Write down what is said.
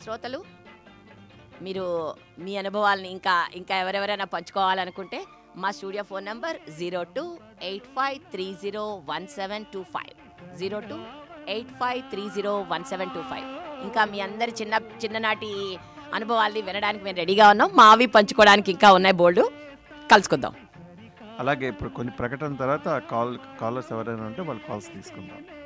శ్రోతలు మీరు మీ అనుభవాలని ఇంకా ఎవరెవరైనా పంచుకోవాలనుకుంటే మా స్టూడియో ఫోన్ నంబర్ 0285301725 0285301725. ఇంకా మీ అందరి చిన్ననాటి అనుభవాల్ని వినడానికి మేము రెడీగా ఉన్నాం. మావి పంచుకోవడానికి ఇంకా ఉన్నాయి బోల్డు. కలుసుకుందాం. అలాగే ఇప్పుడు కొన్ని ప్రకటన తర్వాత కాలర్స్ ఎవరైనా ఉంటే వాళ్ళు కాల్స్ తీసుకుందాం.